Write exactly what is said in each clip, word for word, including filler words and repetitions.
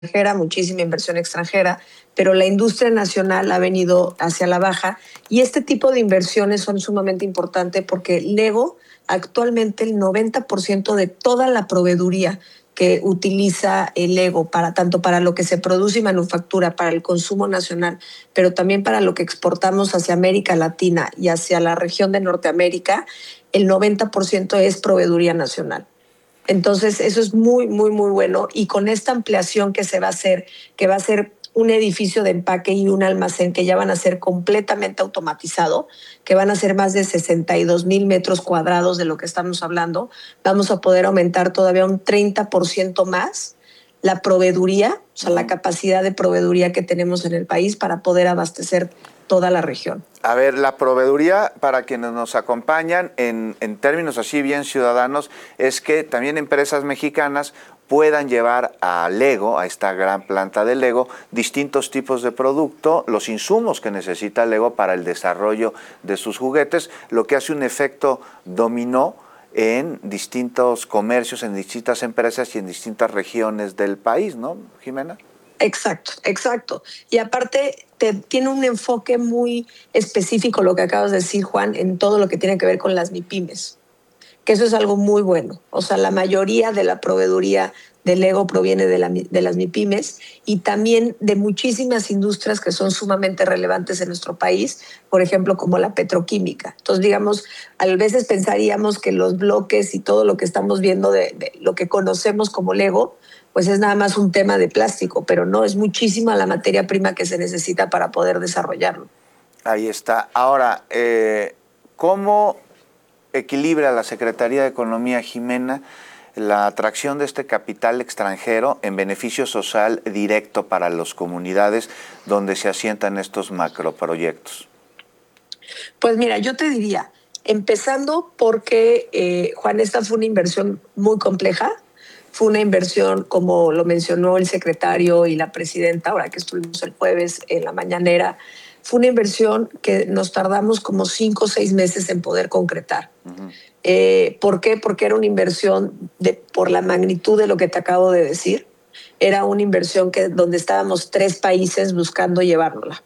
extranjera, muchísima inversión extranjera, pero la industria nacional ha venido hacia la baja y este tipo de inversiones son sumamente importantes porque Lego actualmente el noventa por ciento de toda la proveeduría que utiliza el Lego para tanto para lo que se produce y manufactura para el consumo nacional, pero también para lo que exportamos hacia América Latina y hacia la región de Norteamérica, el noventa por ciento es proveeduría nacional. Entonces, eso es muy, muy, muy bueno. Y con esta ampliación que se va a hacer, que va a ser un edificio de empaque y un almacén que ya van a ser completamente automatizado, que van a ser más de sesenta y dos mil metros cuadrados de lo que estamos hablando, vamos a poder aumentar todavía un treinta por ciento más la proveeduría, o sea, uh-huh. la capacidad de proveeduría que tenemos en el país para poder abastecer toda la región. A ver, la proveeduría, para quienes nos acompañan, en, en términos así bien ciudadanos, es que también empresas mexicanas puedan llevar a Lego, a esta gran planta de Lego, distintos tipos de producto, los insumos que necesita Lego para el desarrollo de sus juguetes, lo que hace un efecto dominó en distintos comercios, en distintas empresas y en distintas regiones del país, ¿no, Jimena? Exacto, exacto. Y aparte te, tiene un enfoque muy específico, lo que acabas de decir, Juan, en todo lo que tiene que ver con las MIPYMES, que eso es algo muy bueno. O sea, la mayoría de la proveeduría de Lego proviene de, la, de las MIPYMES y también de muchísimas industrias que son sumamente relevantes en nuestro país, por ejemplo, como la petroquímica. Entonces, digamos, a veces pensaríamos que los bloques y todo lo que estamos viendo de, de lo que conocemos como Lego, pues es nada más un tema de plástico, pero no, es muchísima la materia prima que se necesita para poder desarrollarlo. Ahí está. Ahora, eh, ¿cómo equilibra la Secretaría de Economía, Jimena, la atracción de este capital extranjero en beneficio social directo para las comunidades donde se asientan estos macroproyectos? Pues mira, yo te diría, empezando porque, eh, Juan, esta fue una inversión muy compleja. Fue una inversión, como lo mencionó el secretario y la presidenta, ahora que estuvimos el jueves en la mañanera, fue una inversión que nos tardamos como cinco o seis meses en poder concretar. Uh-huh. Eh, ¿Por qué? Porque era una inversión de, por la magnitud de lo que te acabo de decir. Era una inversión que, donde estábamos tres países buscando llevárnosla.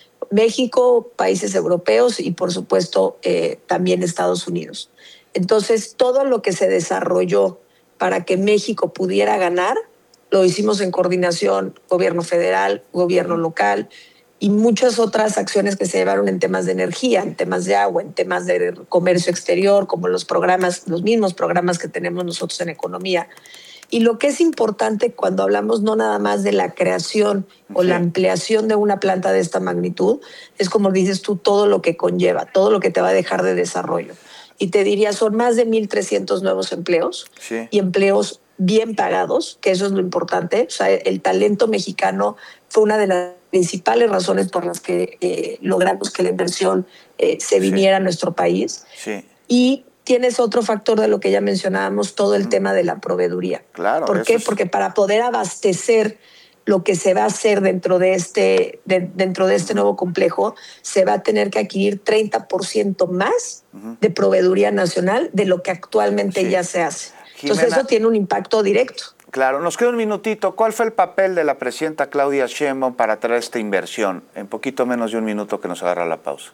México, países europeos y, por supuesto, eh, también Estados Unidos. Entonces, todo lo que se desarrolló para que México pudiera ganar, lo hicimos en coordinación gobierno federal, gobierno local y muchas otras acciones que se llevaron en temas de energía, en temas de agua, en temas de comercio exterior, como los programas, los mismos programas que tenemos nosotros en economía. Y lo que es importante cuando hablamos no nada más de la creación o sí. la ampliación de una planta de esta magnitud, es como dices tú, todo lo que conlleva, todo lo que te va a dejar de desarrollo. Y te diría, son más de mil trescientos nuevos empleos sí. y empleos bien pagados, que eso es lo importante. O sea, el talento mexicano fue una de las principales razones por las que eh, logramos que la inversión eh, se viniera sí. a nuestro país. Sí. Y tienes otro factor de lo que ya mencionábamos, todo el mm. tema de la proveeduría. Claro. ¿Por qué? Es... Porque para poder abastecer lo que se va a hacer dentro de este, de, dentro de este uh-huh. nuevo complejo, se va a tener que adquirir treinta por ciento más uh-huh. de proveeduría nacional de lo que actualmente sí. ya se hace. Jimena, entonces eso tiene un impacto directo. Claro, nos queda un minutito. ¿Cuál fue el papel de la presidenta Claudia Sheinbaum para traer esta inversión? En poquito menos de un minuto que nos agarra la pausa.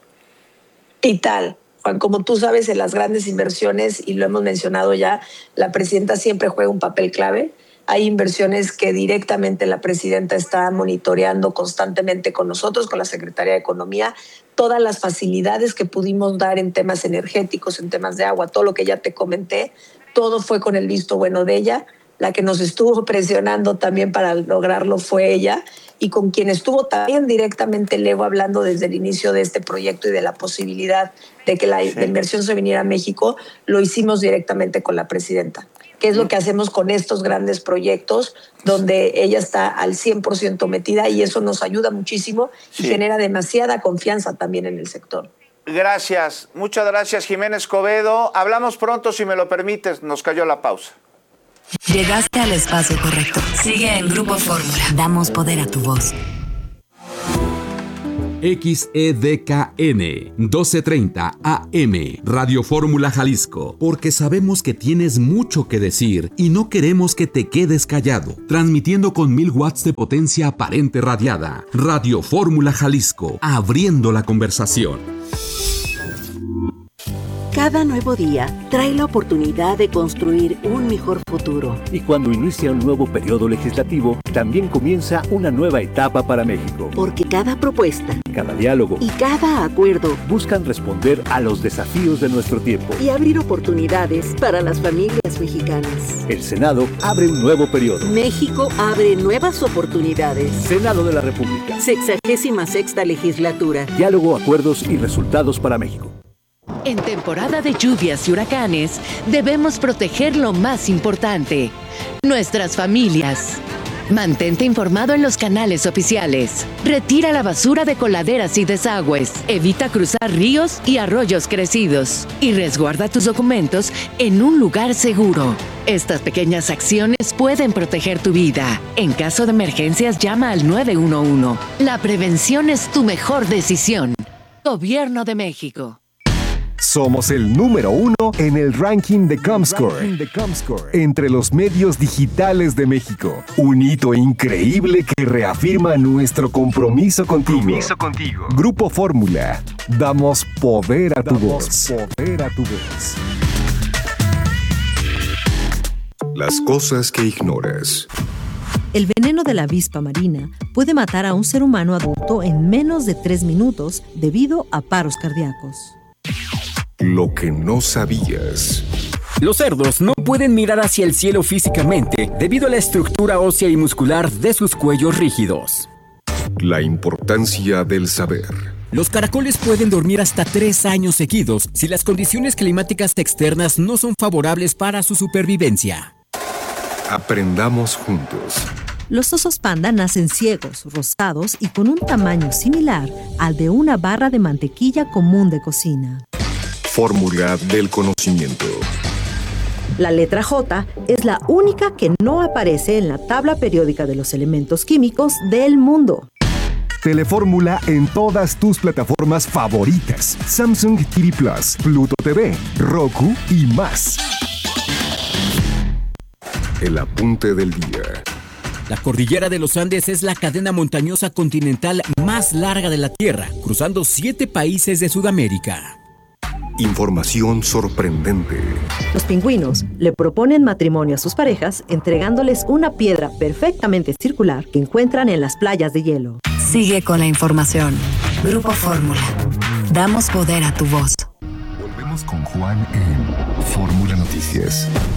Y tal. Juan, como tú sabes, en las grandes inversiones, y lo hemos mencionado ya, la presidenta siempre juega un papel clave. Hay inversiones que directamente la presidenta está monitoreando constantemente con nosotros, con la Secretaría de Economía, todas las facilidades que pudimos dar en temas energéticos, en temas de agua, todo lo que ya te comenté, todo fue con el visto bueno de ella. La que nos estuvo presionando también para lograrlo fue ella, y con quien estuvo también directamente Lego hablando desde el inicio de este proyecto y de la posibilidad de que la, sí. la inversión se viniera a México, lo hicimos directamente con la presidenta. ¿Qué es lo que hacemos con estos grandes proyectos donde ella está al cien por ciento metida y eso nos ayuda muchísimo y sí. genera demasiada confianza también en el sector? Gracias, muchas gracias, Jimena Escobedo. Hablamos pronto, si me lo permites, nos cayó la pausa. Llegaste al espacio correcto. Sigue en Grupo Fórmula. Damos poder a tu voz. X E D K N doce treinta A M, Radio Fórmula Jalisco, porque sabemos que tienes mucho que decir y no queremos que te quedes callado. Transmitiendo con mil watts de potencia aparente radiada. Radio Fórmula Jalisco, abriendo la conversación. Cada nuevo día trae la oportunidad de construir un mejor futuro. Y cuando inicia un nuevo periodo legislativo, también comienza una nueva etapa para México. Porque cada propuesta, cada diálogo y cada acuerdo buscan responder a los desafíos de nuestro tiempo y abrir oportunidades para las familias mexicanas. El Senado abre un nuevo periodo. México abre nuevas oportunidades. Senado de la República. Sexagésima sexta legislatura. Diálogo, acuerdos y resultados para México. En temporada de lluvias y huracanes, debemos proteger lo más importante, nuestras familias. Mantente informado en los canales oficiales. Retira la basura de coladeras y desagües. Evita cruzar ríos y arroyos crecidos. Y resguarda tus documentos en un lugar seguro. Estas pequeñas acciones pueden proteger tu vida. En caso de emergencias, llama al nueve uno uno. La prevención es tu mejor decisión. Gobierno de México. Somos el número uno en el ranking de Comscore, entre los medios digitales de México. Un hito increíble que reafirma nuestro compromiso contigo. Compromiso contigo. Grupo Fórmula. Damos poder a tu voz. Poder a tu voz. Las cosas que ignoras. El veneno de la avispa marina puede matar a un ser humano adulto en menos de tres minutos debido a paros cardíacos. Lo que no sabías. Los cerdos no pueden mirar hacia el cielo físicamente debido a la estructura ósea y muscular de sus cuellos rígidos. La importancia del saber. Los caracoles pueden dormir hasta tres años seguidos si las condiciones climáticas externas no son favorables para su supervivencia. Aprendamos juntos. Los osos panda nacen ciegos, rosados y con un tamaño similar al de una barra de mantequilla común de cocina. Fórmula del conocimiento. La letra J es la única que no aparece en la tabla periódica de los elementos químicos del mundo. Telefórmula en todas tus plataformas favoritas. Samsung T V Plus, Pluto T V, Roku y más. El apunte del día. La cordillera de los Andes es la cadena montañosa continental más larga de la Tierra, cruzando siete países de Sudamérica. Información sorprendente. Los pingüinos le proponen matrimonio a sus parejas entregándoles una piedra perfectamente circular que encuentran en las playas de hielo. Sigue con la información. Grupo Fórmula. Damos poder a tu voz. Volvemos con Juan en Fórmula Noticias.